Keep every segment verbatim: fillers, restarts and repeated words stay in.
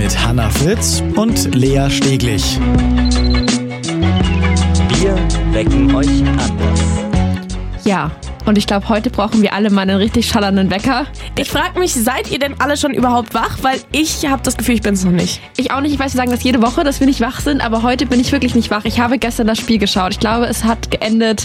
mit Hannah Fritz und Lea Steglich. Wir wecken euch anders. Ja, und ich glaube, heute brauchen wir alle mal einen richtig schallernden Wecker. Ich frage mich, seid ihr denn alle schon überhaupt wach? Weil ich habe das Gefühl, ich bin es noch nicht. Ich auch nicht. Ich weiß, wir sagen das jede Woche, dass wir nicht wach sind, aber heute bin ich wirklich nicht wach. Ich habe gestern das Spiel geschaut. Ich glaube, es hat geendet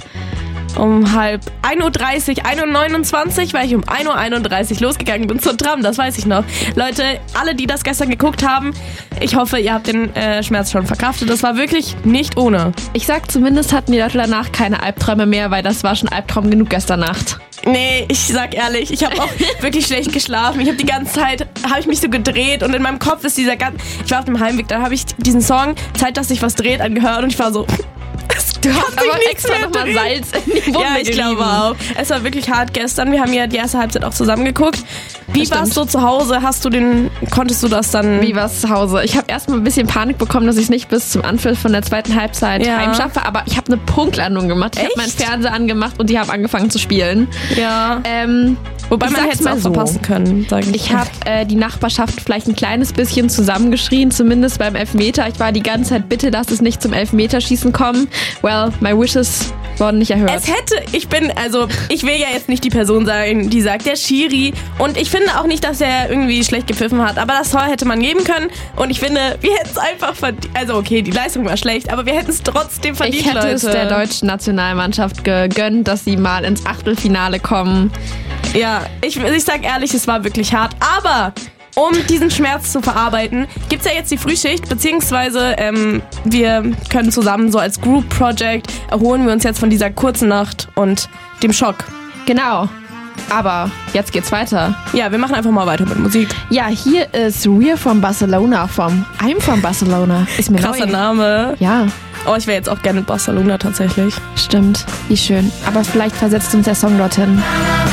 um halb ein Uhr dreißig, ein Uhr neunundzwanzig, weil ich um ein Uhr einunddreißig losgegangen bin zur Tram, das weiß ich noch. Leute, alle, die das gestern geguckt haben, ich hoffe, ihr habt den äh, Schmerz schon verkraftet. Das war wirklich nicht ohne. Ich sag, zumindest hatten die Leute danach keine Albträume mehr, weil das war schon Albtraum genug gestern Nacht. Nee, ich sag ehrlich, ich habe auch wirklich schlecht geschlafen. Ich habe die ganze Zeit, habe ich mich so gedreht und in meinem Kopf ist dieser ganze... Ich war auf dem Heimweg, da habe ich diesen Song Zeit, dass sich was dreht angehört und ich war so... Du hast aber extra nochmal Salz in die Wunde Ja, ich gerieben. glaube auch. Es war wirklich hart gestern. Wir haben ja die erste Halbzeit auch zusammen geguckt. Wie warst du zu Hause? Hast du den, konntest du das dann? Wie war's zu Hause? Ich habe erstmal ein bisschen Panik bekommen, dass ich es nicht bis zum Anpfiff von der zweiten Halbzeit Ja. heimschaffe, aber ich habe eine Punktlandung gemacht. Ich habe meinen Fernseher angemacht und die haben angefangen zu spielen. Ja. Ähm, Wobei ich man sag's hätte es mal auch so. verpassen können, sage ich. Ich habe äh, die Nachbarschaft vielleicht ein kleines bisschen zusammengeschrien, zumindest beim Elfmeter. Ich war die ganze Zeit, bitte lass es nicht zum Elfmeterschießen kommen. Well, my wishes wurden nicht erhört. Es hätte, ich bin, also ich will ja jetzt nicht die Person sein, die sagt, der Schiri. Und ich finde auch nicht, dass er irgendwie schlecht gepfiffen hat. Aber das Tor hätte man geben können. Und ich finde, wir hätten es einfach verdient. Also okay, die Leistung war schlecht, aber wir hätten es trotzdem verdient, Ich hätte Leute. es der deutschen Nationalmannschaft gegönnt, dass sie mal ins Achtelfinale kommen. Ja, ich, ich sag ehrlich, es war wirklich hart. Aber um diesen Schmerz zu verarbeiten, gibt's ja jetzt die Frühschicht, beziehungsweise ähm, wir können zusammen so als Group Project erholen wir uns jetzt von dieser kurzen Nacht und dem Schock. Genau. Aber jetzt geht's weiter. Ja, wir machen einfach mal weiter mit Musik. Ja, hier ist We're from Barcelona vom I'm from Barcelona. Ist mir Krasser neu. Name. Ja, Oh, ich wäre jetzt auch gerne in Barcelona tatsächlich. stimmt. Wie schön. Aber vielleicht versetzt uns der Song dorthin.